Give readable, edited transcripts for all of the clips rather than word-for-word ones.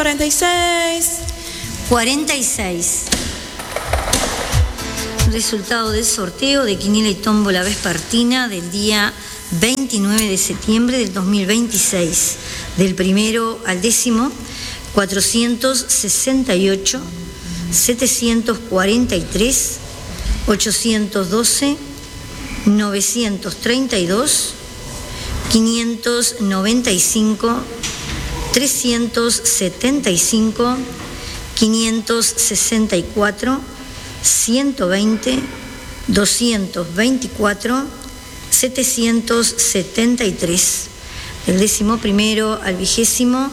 46. 46. Resultado del sorteo de Quiniela y Tómbola Vespertina del día 29 de septiembre del 2026. Del primero al décimo, 468, 743, 812, 932, 595, 375, 564, 120, 224, 773. Del décimo primero al vigésimo,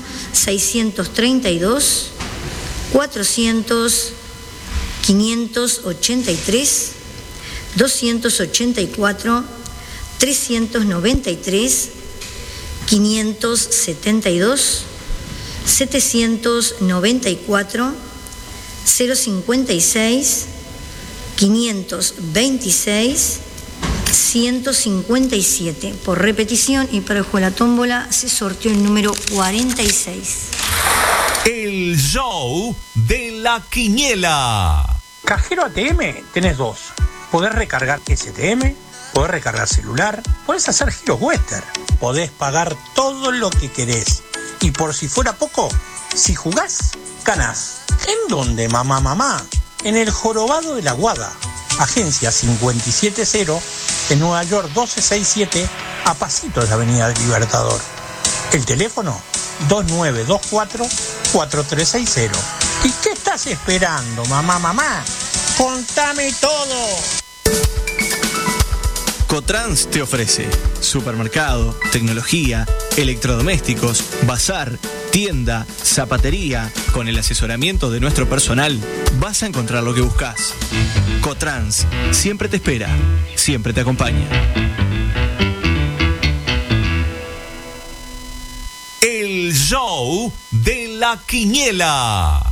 632, 400, 583, 284, 393, 572, 794, 056, 526, 157. Por repetición y para el juego de la tómbola se sorteó el número 46. El show de la quiniela. Cajero ATM tenés dos. Podés recargar STM, podés recargar celular, podés hacer giros Western, podés pagar todo lo que querés. Y por si fuera poco, si jugás, ganás. ¿En dónde, mamá? En el Jorobado de la Guada, agencia 570, en Nueva York 1267, a pasito de la Avenida del Libertador. El teléfono 2924-4360. ¿Y qué estás esperando, mamá? ¡Contame todo! Cotrans te ofrece supermercado, tecnología, electrodomésticos, bazar, tienda, zapatería. Con el asesoramiento de nuestro personal vas a encontrar lo que buscas. Cotrans siempre te espera, siempre te acompaña. El show de la quiniela.